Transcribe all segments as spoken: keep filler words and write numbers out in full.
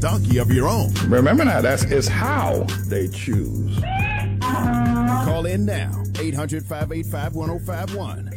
donkey of your own. Remember now, that's it's how they choose. Call in now, eight hundred, five eight five, one oh five one.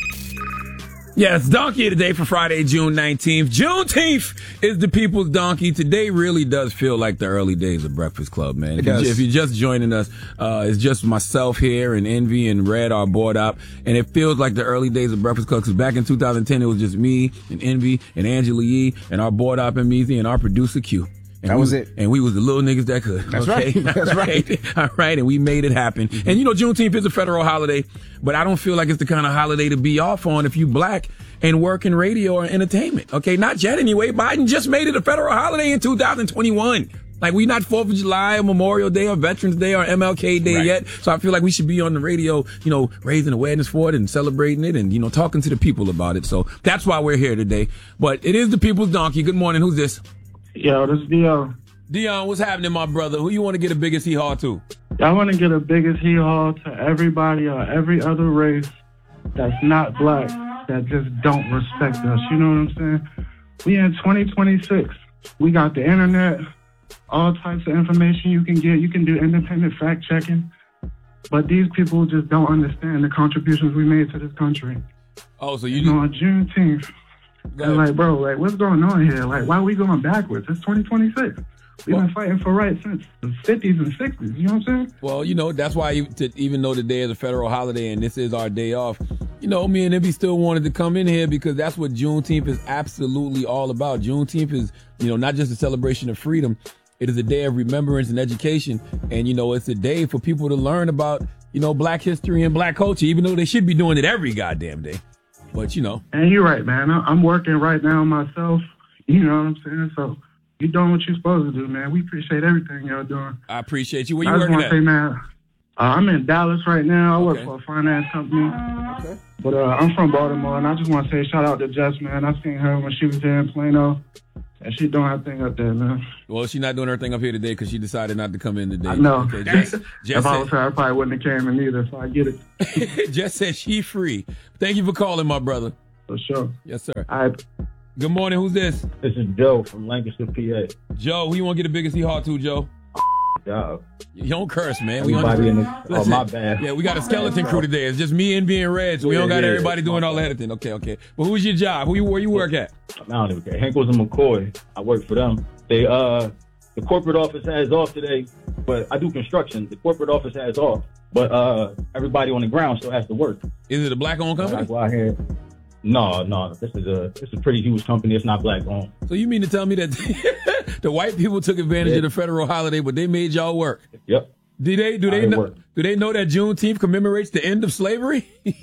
Yeah, it's Donkey of the Day for Friday, June nineteenth. Juneteenth is the people's donkey. Today really does feel like the early days of Breakfast Club, man. If, you, if you're just joining us, uh, it's just myself here and Envy and Red, our board op. And it feels like the early days of Breakfast Club because back in two thousand ten, it was just me and Envy and Angela Yee and our board op and Meezy and our producer Q. And that we, was it. And we was the little niggas that could. That's okay? right. That's right. All right. And we made it happen. Mm-hmm. And, you know, Juneteenth is a federal holiday, but I don't feel like it's the kind of holiday to be off on if you black and work in radio or entertainment. Okay. Not yet anyway. Biden just made it a federal holiday in two thousand twenty-one. Like, we not fourth of July or Memorial Day or Veterans Day or M L K Day right. yet. So I feel like we should be on the radio, you know, raising awareness for it and celebrating it and, you know, talking to the people about it. So that's why we're here today. But it is the people's donkey. Good morning. Who's this? Yo, this is Dion. Dion, what's happening, my brother? Who you want to get a biggest hee-haw to? I want to get a biggest hee-haw to everybody or every other race that's not black that just don't respect us. You know what I'm saying? We in twenty twenty-six. We got the internet, all types of information you can get. You can do independent fact-checking. But these people just don't understand the contributions we made to this country. Oh, so you... You know, on Juneteenth. And like, bro, like, what's going on here? Like, why are we going backwards? It's twenty twenty-six. We've well, been fighting for rights since the fifties and sixties. You know what I'm saying? Well, you know, that's why you, to, even though today is a federal holiday and this is our day off, you know, me and Envy still wanted to come in here because that's what Juneteenth is absolutely all about. Juneteenth is, you know, not just a celebration of freedom. It is a day of remembrance and education. And, you know, it's a day for people to learn about, you know, black history and black culture, even though they should be doing it every goddamn day. But, you know. And you're right, man. I'm working right now myself. You know what I'm saying? So you're doing what you're supposed to do, man. We appreciate everything y'all doing. I appreciate you. Where you I working at? I just want to say, man, uh, I'm in Dallas right now. I okay. work for a finance company. Okay. But uh, I'm from Baltimore, and I just want to say shout out to Jess, man. I seen her when she was here in Plano. And she doing her thing up there, man. Well, she's not doing her thing up here today because she decided not to come in today. I know. Okay, Jess, Jess if I said, was her, I probably wouldn't have came in either, so I get it. Jess said she free. Thank you for calling, my brother. For sure. Yes, sir. All right. Good morning. Who's this? This is Joe from Lancaster, P A. Joe, who you want to get the biggest hee-haw to, Joe? Job. You don't curse, man. Everybody we in the, oh, my bad. Yeah, we got a skeleton crew today. It's just me and being Red, so we don't got yeah, everybody yeah. doing all the editing. Okay, okay. Well, who's your job? Who you where you work at? I don't even care. Henkels and McCoy. I work for them. They uh, the corporate office has off today, but I do construction. The corporate office has off, but uh, everybody on the ground still has to work. Is it a black-owned company? I go out here. No, no. This is a this is a pretty huge company. It's not black-owned. So you mean to tell me that the white people took advantage yeah. of the federal holiday, but they made y'all work? Yep. Do they do they know, work. do they know that Juneteenth commemorates the end of slavery?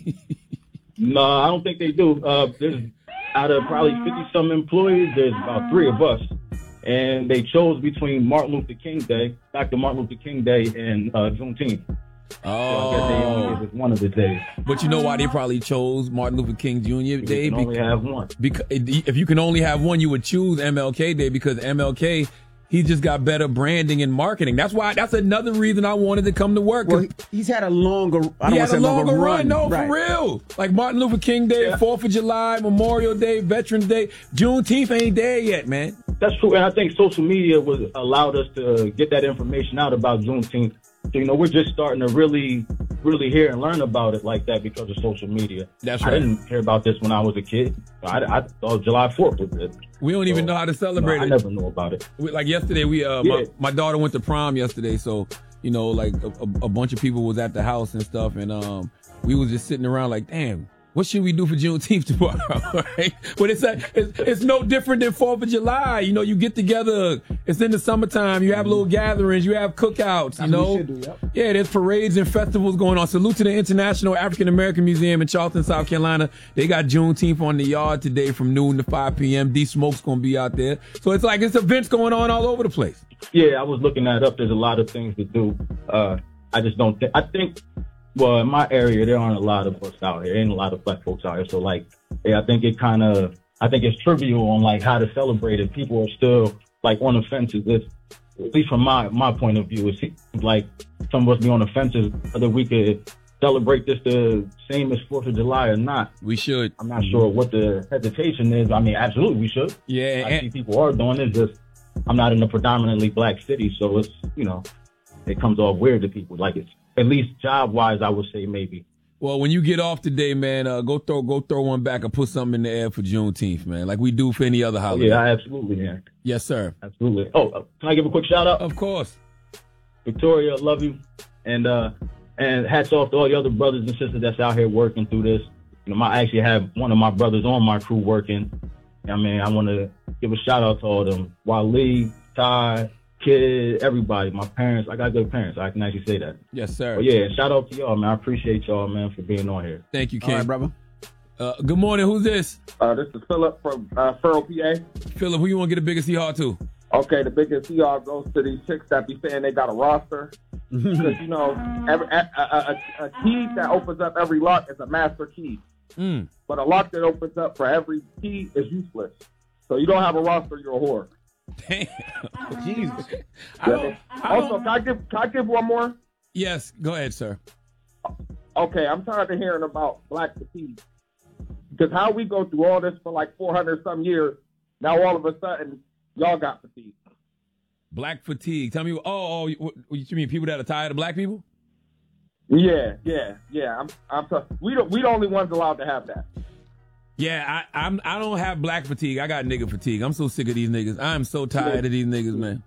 No, I don't think they do. Uh, there's out of probably fifty some employees, there's about three of us, and they chose between Martin Luther King Day, Doctor Martin Luther King Day, and uh, Juneteenth. Oh, so I guess they only give us one of the days. But you know why they probably chose Martin Luther King Junior Because Day? You can only have one. Because if you can only have one, you would choose M L K Day because M L K. He just got better branding and marketing. That's why. That's another reason I wanted to come to work. Well, he's had a longer. I don't he want had to say a longer run. run. No, right. for real. Like Martin Luther King Day, yeah. Fourth of July, Memorial Day, Veterans Day, Juneteenth ain't there yet, man. That's true, and I think social media was allowed us to get that information out about Juneteenth. So, you know, we're just starting to really, really hear and learn about it like that because of social media. That's right. I didn't hear about this when I was a kid. I, I thought July fourth was it. We don't so, even know how to celebrate no, it. I never knew about it. We, like yesterday, we uh, yeah. my, my daughter went to prom yesterday, so you know, like a, a, a bunch of people was at the house and stuff, and um, we was just sitting around like, damn. What should we do for Juneteenth tomorrow? Right? But it's, a, it's it's no different than Fourth of July. You know, you get together. It's in the summertime. You have little gatherings. You have cookouts. You That's know, what we should do, yep. Yeah. There's parades and festivals going on. Salute to the International African American Museum in Charleston, South Carolina. They got Juneteenth on the yard today from noon to five p.m. D Smoke's gonna be out there. So it's like it's events going on all over the place. Yeah, I was looking that up. There's a lot of things to do. Uh, I just don't think. I think. Well, in my area, there aren't a lot of us out here. There ain't a lot of black folks out here. So, like, yeah, I think it kind of, I think it's trivial on, like, how to celebrate it. People are still, like, on the fences. It's, at least from my, my point of view, it seems like some of us be on the fences whether we could celebrate this the same as fourth of July or not. We should. I'm not sure what the hesitation is. I mean, absolutely, we should. Yeah. I and- see people are doing it. Just I'm not in a predominantly black city, so it's, you know, it comes off weird to people. Like it's, at least job wise, I would say maybe. Well, when you get off today, man, uh, go throw go throw one back and put something in the air for Juneteenth, man, like we do for any other holiday. Yeah, absolutely, man. Yes, sir. Absolutely. Oh, uh, can I give a quick shout out? Of course. Victoria, love you. And uh, and hats off to all the other brothers and sisters that's out here working through this. You know, I actually have one of my brothers on my crew working. I mean, I want to give a shout out to all of them. Waleed, Ty, Kid, everybody, my parents. I got good parents. I can actually say that. Yes, sir. But yeah, shout out to y'all, man. I appreciate y'all, man, for being on here. Thank you, Ken. All right, brother. Uh, good morning. Who's this? Uh, this is Philip from uh, Furrow, P A. Philip, who you want to get the biggest hee-haw to? Okay, the biggest C R goes to these chicks that be saying they got a roster. Because, you know, every, a, a, a, a key that opens up every lock is a master key. Mm. But a lock that opens up for every key is useless. So you don't have a roster, you're a whore. Damn. Jesus. I don't, I Also, don't, can I give can I give one more? yes, go ahead, sir. Okay, I'm tired of hearing about black fatigue. Because how we go through all this for like four hundred some years, now all of a sudden, y'all got fatigue. Black fatigue. Tell me, oh, oh, what, what you mean people that are tired of black people? Yeah, yeah, yeah. I'm, I'm. T- we don't. We the only ones allowed to have that. Yeah, I, I'm. I don't have black fatigue. I got nigga fatigue. I'm so sick of these niggas. I'm so tired of these niggas, man.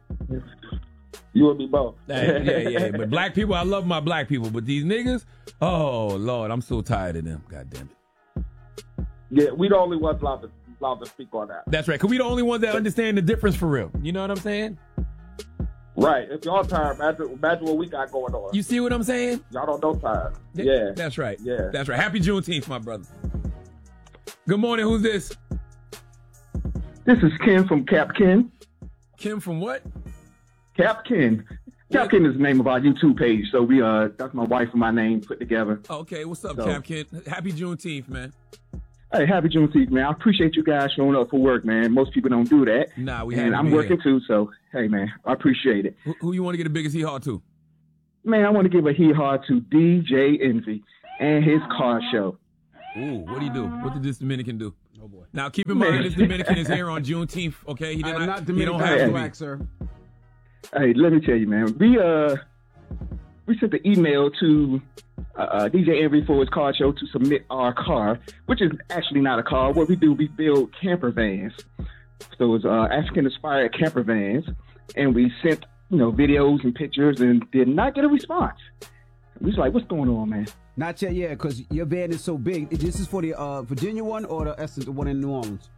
You and me both. Hey, yeah, yeah. But black people, I love my black people. But these niggas, oh Lord, I'm so tired of them. God damn it. Yeah, we the only ones allowed to allowed to speak on that. That's right. Cause we the only ones that understand the difference for real. You know what I'm saying? Right. If y'all tired, imagine, imagine what we got going on. You see what I'm saying? Y'all don't know tired. Th- Yeah. That's right. Yeah. That's right. Happy Juneteenth, my brother. Good morning. Who's this? This is Ken from Cap Ken. Kim from what? Cap Ken. Cap Ken is the name of our YouTube page. So we uh that's my wife and my name put together. Okay. What's up, So- Cap Kid? Happy Juneteenth, man. Hey, happy Juneteenth, man. I appreciate you guys showing up for work, man. Most people don't do that. Nah, we and happy to I'm be working here. too, so hey, man, I appreciate it. Who, who you want to get the biggest hee-haw to? Man, I want to give a hee-haw to D J Envy and his car show. Ooh, what do you do? What did this Dominican do? Oh, boy. Now, keep in mind, this Dominican is here on Juneteenth, okay? He I did am not he Dominican. don't Hey, have hey. to black, be. sir. Hey, let me tell you, man. We uh we sent the email to uh, uh, D J Envy for his car show to submit our car, which is actually not a car. What we do, we build camper vans. So it's uh, African-inspired camper vans, and we sent you know videos and pictures, and did not get a response. We was like, "What's going on, man?" Not yet, yeah, because your van is so big. This is for the uh, Virginia one or the Essence, the one in New Orleans?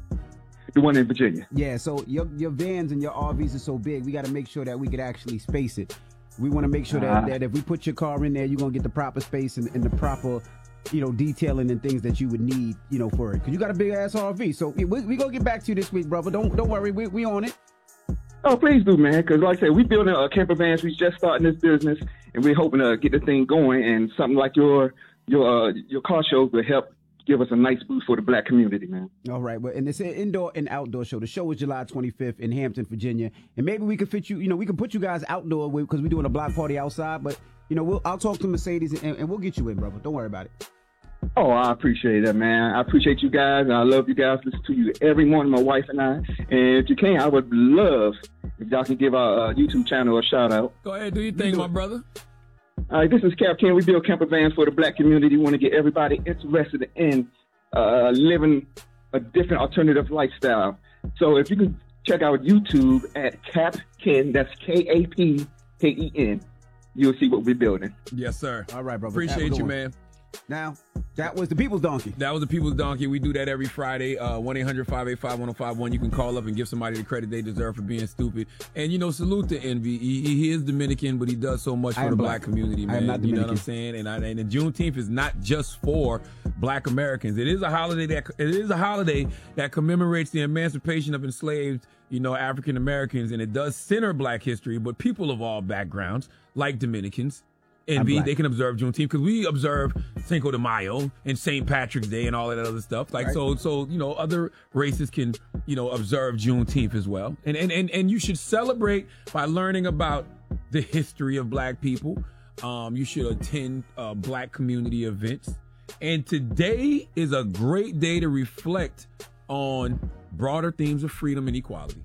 The one in Virginia. Yeah, so your your vans and your R Vs are so big, we got to make sure that we could actually space it. We want to make sure that, Uh-huh. that if we put your car in there, you're going to get the proper space and, and the proper, you know, detailing and things that you would need, you know, for it. Because you got a big ass R V. So we, we going to get back to you this week, brother. Don't don't worry. We, we on it. Oh, please do, man. Because like I said, we building a camper vans. We just starting this business, and we're hoping to get the thing going. And something like your your uh, your car shows will help give us a nice boost for the black community, man. All right, well, and it's an indoor and outdoor show. The show is July twenty-fifth in Hampton, Virginia, and maybe we could fit you. You know, we can put you guys outdoor because we're doing a block party outside. But you know, we'll, I'll talk to Mercedes and, and we'll get you in, brother. Don't worry about it. Oh, I appreciate that, man. I appreciate you guys, and I love you guys. Listen to you every morning, my wife and I. And if you can, I would love if y'all can give our uh, YouTube channel a shout out. Go ahead, do your thing, my brother. All right, this is Cap Ken. We build camper vans for the black community. We want to get everybody interested in uh, living a different alternative lifestyle. So if you can check out YouTube at Cap Ken, that's K A P K E N, you'll see what we're building. Yes, sir. All right, brother. Have a Appreciate good you, one. man. Now, that was the People's Donkey. That was the People's Donkey. We do that every Friday. Uh, one eight hundred five eight five one oh five one. You can call up and give somebody the credit they deserve for being stupid. And, you know, salute to Envy. He, he is Dominican, but he does so much I for am the black. black community, I man. am not You know what I'm Dominican. saying? And, I, and the Juneteenth is not just for black Americans. It is a holiday that it is a holiday that commemorates the emancipation of enslaved, you know, African Americans, and it does center black history, but people of all backgrounds, like Dominicans, Envy, black. they can observe Juneteenth because we observe Cinco de Mayo and Saint Patrick's Day and all that other stuff. Like Right. so, so you know, other races can you know observe Juneteenth as well. And and and and you should celebrate by learning about the history of black people. Um, you should attend uh, black community events. And today is a great day to reflect on broader themes of freedom and equality.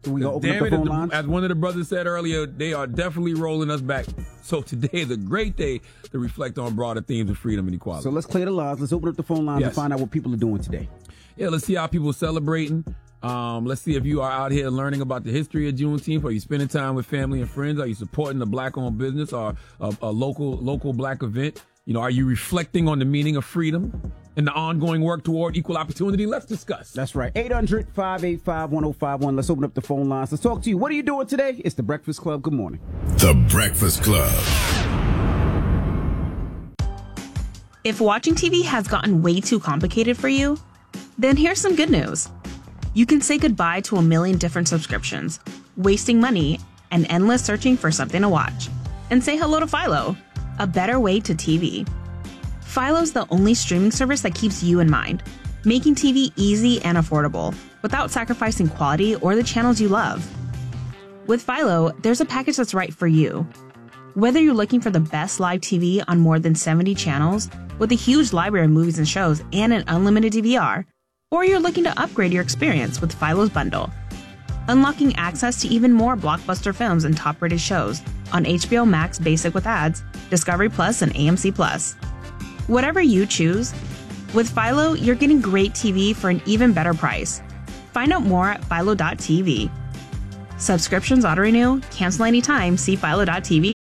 We gonna open Damn up the it, phone as, lines? the, as one of the brothers said earlier, they are definitely rolling us back. So today is a great day to reflect on broader themes of freedom and equality. So let's clear the lines. Let's open up the phone lines Yes. and find out what people are doing today. Yeah, let's see how people are celebrating. Um, let's see if you are out here learning about the history of Juneteenth. Are you spending time with family and friends? Are you supporting a black-owned business or a, a local local black event? You know, are you reflecting on the meaning of freedom and the ongoing work toward equal opportunity? Let's discuss. That's right. eight hundred, five eight five, one oh five one. Let's open up the phone lines. Let's talk to you. What are you doing today? It's The Breakfast Club. Good morning. The Breakfast Club. If watching T V has gotten way too complicated for you, then here's some good news. You can say goodbye to a million different subscriptions, wasting money, and endless searching for something to watch. And say hello to Philo, a better way to T V. Philo's the only streaming service that keeps you in mind, making T V easy and affordable without sacrificing quality or the channels you love. With Philo, there's a package that's right for you. Whether you're looking for the best live T V on more than seventy channels, with a huge library of movies and shows and an unlimited D V R, or you're looking to upgrade your experience with Philo's bundle, unlocking access to even more blockbuster films and top-rated shows on H B O Max Basic with ads, Discovery Plus, and A M C Plus. Whatever you choose, with Philo, you're getting great T V for an even better price. Find out more at philo dot t v. Subscriptions auto-renew, cancel anytime, see philo dot t v.